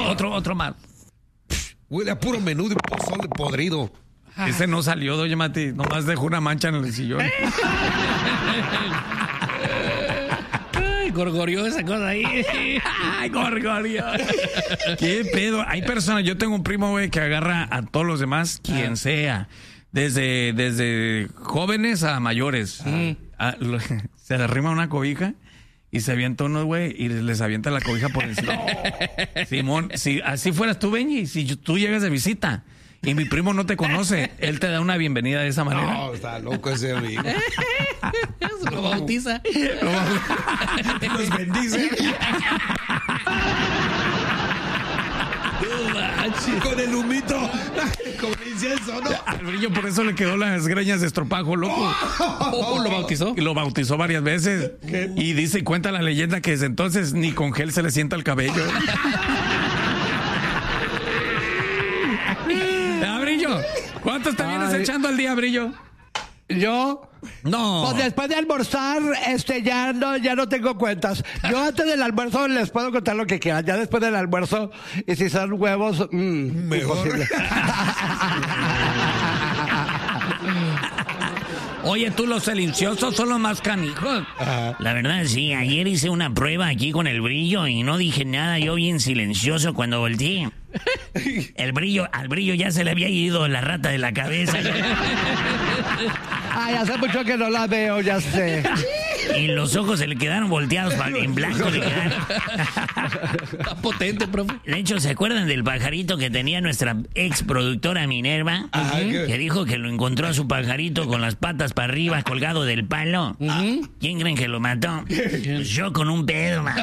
Otro más. Huele a puro menudo y pozole podrido. Ese no salió, doña Mati. Nomás dejó una mancha en el sillón. Ay, gorgorió esa cosa ahí. Ay, gorgorio. ¿Qué pedo? Hay personas, yo tengo un primo, güey, que agarra a todos los demás, quien sea. Desde jóvenes a mayores. Se le arrima una cobija y se avienta uno, güey, y les avienta la cobija por encima. Simón, si así fueras tú, Benji, si tú llegas de visita y mi primo no te conoce, él te da una bienvenida de esa manera. No, está loco ese amigo. Lo bautiza. Los bendice. Con el humito. Como incienso, ¿no? Al Brillo por eso le quedó las greñas de estropajo, loco. ¿Lo bautizó? Y lo bautizó varias veces. Y dice y cuenta la leyenda que desde entonces ni con gel se le sienta el cabello. Brillo, ¿cuántos te vienes echando al día, Brillo? ¿Yo? No. Pues después de almorzar, ya no tengo cuentas. Yo antes del almuerzo les puedo contar lo que quieran. Ya después del almuerzo, y si son huevos, mejor. Imposible. Oye, tú, los silenciosos son los más canijos. Ajá. La verdad, sí, ayer hice una prueba aquí con el Brillo y no dije nada, yo bien silencioso cuando volteé. Al Brillo ya se le había ido la rata de la cabeza. Ay, hace mucho que no la veo, ya sé. Y los ojos se le quedaron volteados en blanco. Está potente, profe. De hecho, ¿se acuerdan del pajarito que tenía nuestra ex productora Minerva? Ajá, Que dijo que lo encontró a su pajarito con las patas para arriba, colgado del palo. ¿Quién creen que lo mató? Pues yo con un pedo, man.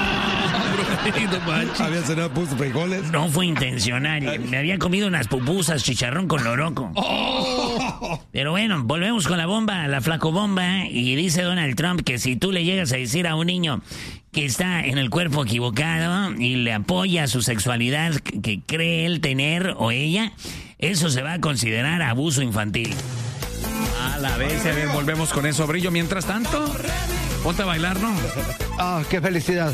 Había cenado puso frijoles. No fue intencional. Me había comido unas pupusas, chicharrón con loroco. Pero bueno, volvemos con la bomba, la flacobomba. Y dice Donald Trump que si tú le llegas a decir a un niño que está en el cuerpo equivocado y le apoya su sexualidad que cree él tener o ella, eso se va a considerar abuso infantil. A la vez, a ver, volvemos con eso, Brillo. Mientras tanto, ponte a bailar, ¿no? Ah, qué felicidad.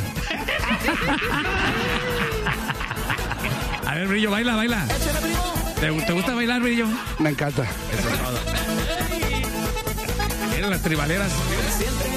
A ver, Brillo, baila. ¿Te gusta bailar, Brillo? Me encanta. Eso es todo. Miren las tribaleras.